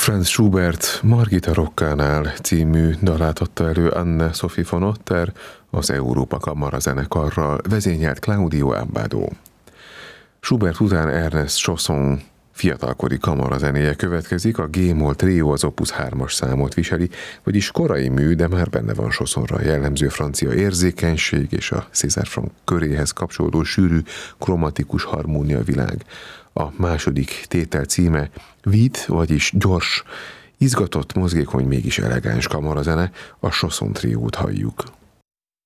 Franz Schubert Margita Rokkánál című dalát adta elő Anne-Sophie von Otter, az Európa Kamara zenekarral vezényelt Claudio Abbado. Schubert után Ernest Chausson fiatalkori kamarazenéje következik, a G-moll trió az Opus 3-as számot viseli, vagyis korai mű, de már benne van Chaussonra jellemző francia érzékenység és a César Franck köréhez kapcsolódó sűrű, kromatikus harmónia világ. A második tétel címe Vite, vagyis gyors, izgatott, mozgékony, mégis elegáns kamarazene, a Chausson triót halljuk.